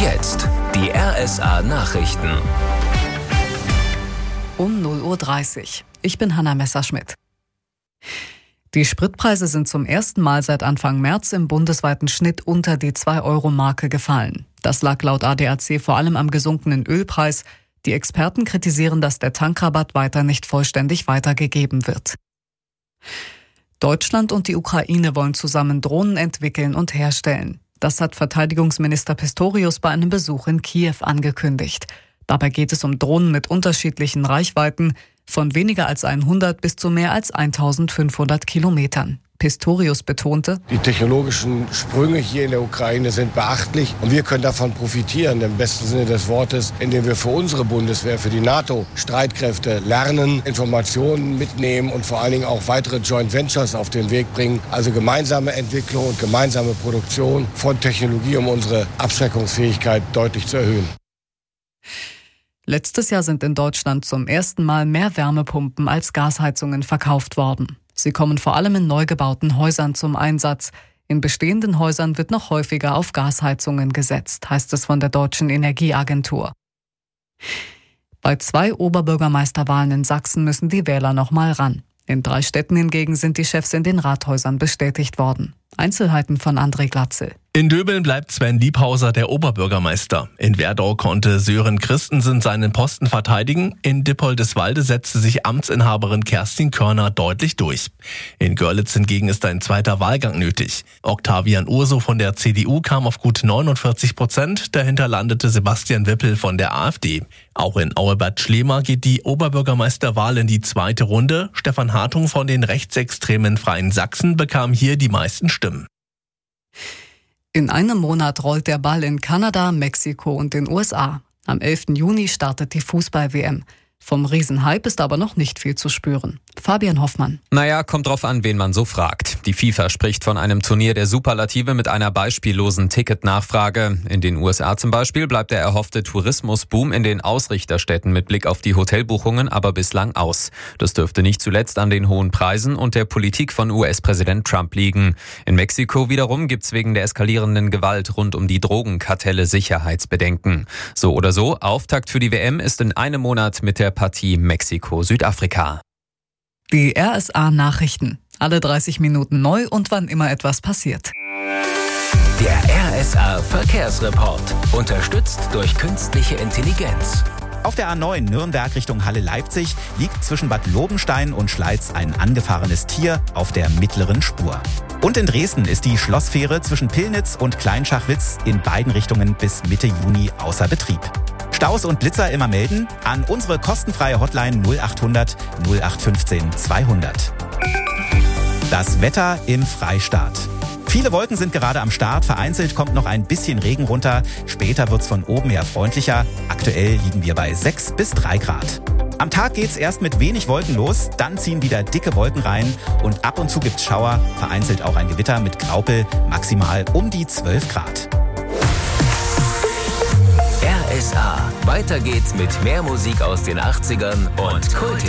Jetzt die RSA Nachrichten. Um 0:30 Uhr. Ich bin Hanna Messerschmidt. Die Spritpreise sind zum ersten Mal seit Anfang März im bundesweiten Schnitt unter die 2-Euro-Marke gefallen. Das lag laut ADAC vor allem am gesunkenen Ölpreis. Die Experten kritisieren, dass der Tankrabatt weiter nicht vollständig weitergegeben wird. Deutschland und die Ukraine wollen zusammen Drohnen entwickeln und herstellen. Das hat Verteidigungsminister Pistorius bei einem Besuch in Kiew angekündigt. Dabei geht es um Drohnen mit unterschiedlichen Reichweiten, von weniger als 100 bis zu mehr als 1500 Kilometern. Pistorius betonte: Die technologischen Sprünge hier in der Ukraine sind beachtlich und wir können davon profitieren, im besten Sinne des Wortes, indem wir für unsere Bundeswehr, für die NATO-Streitkräfte lernen, Informationen mitnehmen und vor allen Dingen auch weitere Joint Ventures auf den Weg bringen. Also gemeinsame Entwicklung und gemeinsame Produktion von Technologie, um unsere Abschreckungsfähigkeit deutlich zu erhöhen. Letztes Jahr sind in Deutschland zum ersten Mal mehr Wärmepumpen als Gasheizungen verkauft worden. Sie kommen vor allem in neu gebauten Häusern zum Einsatz. In bestehenden Häusern wird noch häufiger auf Gasheizungen gesetzt, heißt es von der Deutschen Energieagentur. Bei 2 Oberbürgermeisterwahlen in Sachsen müssen die Wähler noch mal ran. In 3 Städten hingegen sind die Chefs in den Rathäusern bestätigt worden. Einzelheiten von André Glatzel. In Döbeln bleibt Sven Liebhauser der Oberbürgermeister. In Werdau konnte Sören Christensen seinen Posten verteidigen. In Dippoldiswalde setzte sich Amtsinhaberin Kerstin Körner deutlich durch. In Görlitz hingegen ist ein zweiter Wahlgang nötig. Octavian Urso von der CDU kam auf gut 49%. Dahinter landete Sebastian Wippel von der AfD. Auch in Auebad Schlema geht die Oberbürgermeisterwahl in die zweite Runde. Stefan Hartung von den rechtsextremen Freien Sachsen bekam hier die meisten Stimmen. In einem Monat rollt der Ball in Kanada, Mexiko und den USA. Am 11. Juni startet die Fußball-WM. Vom Riesenhype ist aber noch nicht viel zu spüren. Fabian Hoffmann. Naja, kommt drauf an, wen man so fragt. Die FIFA spricht von einem Turnier der Superlative mit einer beispiellosen Ticketnachfrage. In den USA zum Beispiel bleibt der erhoffte Tourismusboom in den Ausrichterstädten mit Blick auf die Hotelbuchungen aber bislang aus. Das dürfte nicht zuletzt an den hohen Preisen und der Politik von US-Präsident Trump liegen. In Mexiko wiederum gibt's wegen der eskalierenden Gewalt rund um die Drogenkartelle Sicherheitsbedenken. So oder so, Auftakt für die WM ist in einem Monat mit der Partie Mexiko-Südafrika. Die RSA Nachrichten. Alle 30 Minuten neu und wann immer etwas passiert. Der RSA Verkehrsreport. Unterstützt durch künstliche Intelligenz. Auf der A9 Nürnberg Richtung Halle-Leipzig liegt zwischen Bad Lobenstein und Schleiz ein angefahrenes Tier auf der mittleren Spur. Und in Dresden ist die Schlossfähre zwischen Pillnitz und Kleinschachwitz in beiden Richtungen bis Mitte Juni außer Betrieb. Staus und Blitzer immer melden an unsere kostenfreie Hotline 0800 0815 200. Das Wetter im Freistaat. Viele Wolken sind gerade am Start, vereinzelt kommt noch ein bisschen Regen runter. Später wird's von oben her freundlicher. Aktuell liegen wir bei 6 bis 3 Grad. Am Tag geht's erst mit wenig Wolken los, dann ziehen wieder dicke Wolken rein und ab und zu gibt's Schauer, vereinzelt auch ein Gewitter mit Graupel, maximal um die 12 Grad. RSA. Weiter geht's mit mehr Musik aus den 80ern und Kulthits.